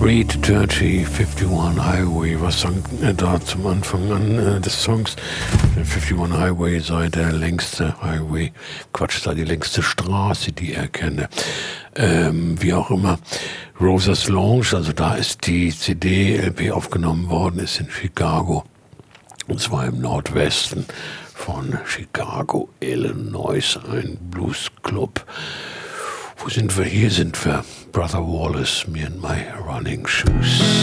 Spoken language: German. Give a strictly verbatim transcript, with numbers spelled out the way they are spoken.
Reed Dirty fifty-one Highway, was sang er da zum Anfang an äh, des Songs? Der fifty-one Highway sei der längste Highway, Quatsch, sei die längste Straße, die er kenne. Ähm, wie auch immer. Rosas Lounge, also da ist die C D, L P aufgenommen worden, ist in Chicago. Und zwar im Nordwesten von Chicago, Illinois, ein Bluesclub. Wo sind wir? Hier sind wir. Brother Wallace, Me and My Running Shoes.